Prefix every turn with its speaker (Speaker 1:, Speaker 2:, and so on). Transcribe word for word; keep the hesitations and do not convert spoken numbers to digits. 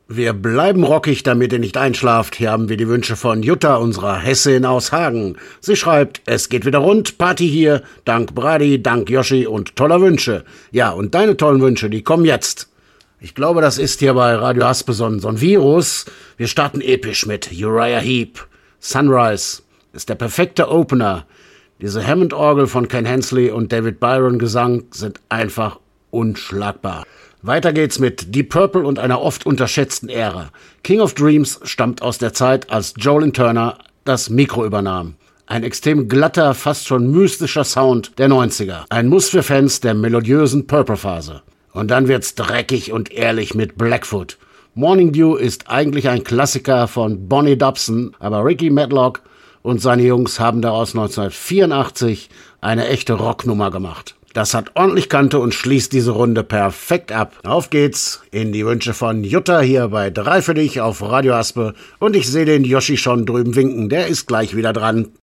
Speaker 1: Wir bleiben rockig, damit ihr nicht einschlaft. Hier haben wir die Wünsche von Jutta, unserer Hessin aus Hagen. Sie schreibt, es geht wieder rund, Party hier, dank Brady, dank Yoshi und toller Wünsche. Ja, und deine tollen Wünsche, die kommen jetzt. Ich glaube, das ist hier bei Radio Haspe so ein, so ein Virus. Wir starten episch mit Uriah Heep. Sunrise ist der perfekte Opener. Diese Hammond-Orgel von Ken Hensley und David Byron Gesang sind einfach unschlagbar. Weiter geht's mit Deep Purple und einer oft unterschätzten Ära. King of Dreams stammt aus der Zeit, als Joel Turner das Mikro übernahm. Ein extrem glatter, fast schon mystischer Sound der neunziger. Ein Muss für Fans der melodiösen Purple-Phase. Und dann wird's dreckig und ehrlich mit Blackfoot. Morning Dew ist eigentlich ein Klassiker von Bonnie Dobson, aber Ricky Medlock und seine Jungs haben daraus neunzehnhundertvierundachtzig eine echte Rocknummer gemacht. Das hat ordentlich Kante und schließt diese Runde perfekt ab. Auf geht's in die Wünsche von Jutta hier bei drei für dich auf Radio Haspe. Und ich sehe den Yoshi schon drüben winken, der ist gleich wieder dran.